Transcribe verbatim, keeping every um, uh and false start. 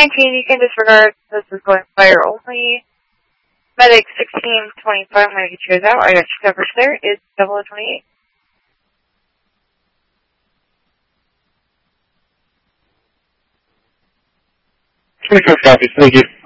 nineteen, you can disregard. This is going fire only. Medic sixteen twenty-five, I'm going to get you guys out. I got your coverage there. It's double O twenty-eight. twenty-five copies, thank you.